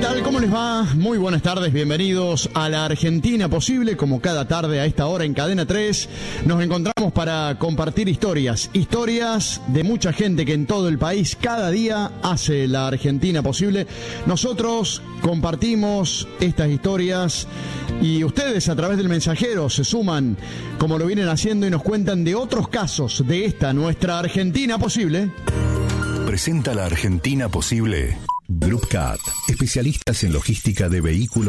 tal? ¿Cómo les va? Muy buenas tardes, bienvenidos a La Argentina Posible. Como cada tarde a esta hora en Cadena 3, nos encontramos para compartir historias de mucha gente que en todo el país cada día hace La Argentina Posible. Nosotros compartimos estas historias y ustedes a través del mensajero se suman como lo vienen haciendo y nos cuentan de otros casos de esta nuestra Argentina Posible. Presenta La Argentina Posible Group CAT, especialistas en logística de vehículos